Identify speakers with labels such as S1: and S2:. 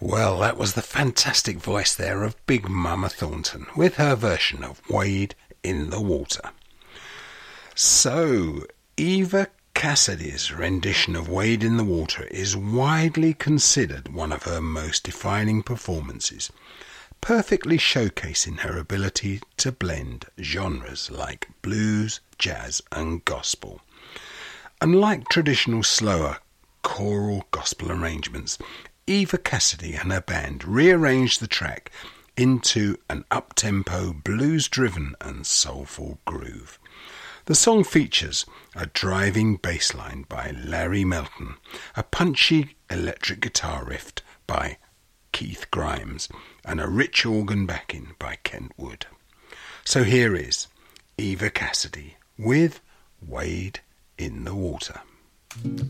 S1: Well, that was the fantastic voice there of Big Mama Thornton with her version of Wade in the Water. So, Eva Cassidy's rendition of Wade in the Water is widely considered one of her most defining performances, perfectly showcasing her ability to blend genres like blues, jazz and gospel. Unlike traditional slower choral gospel arrangements, Eva Cassidy and her band rearranged the track into an up-tempo, blues-driven and soulful groove. The song features a driving bass line by Larry Melton, a punchy electric guitar riff by Keith Grimes, and a rich organ backing by Kent Wood. So here is Eva Cassidy with Wade in the Water.